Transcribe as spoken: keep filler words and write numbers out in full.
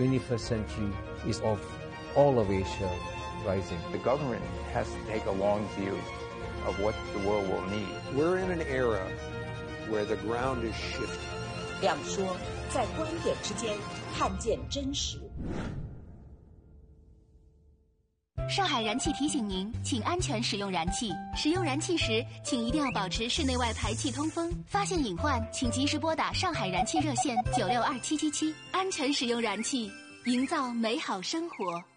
twenty-first century is of all of Asia rising. The government has to take a long view of what the world will need. We're in an era where the ground is shifting. 两说，在观点之间看见真实。 上海燃气提醒您，请安全使用燃气。使用燃气时，请一定要保持室内外排气通风。发现隐患，请及时拨打上海燃气热线九六二七七七。安全使用燃气，营造美好生活。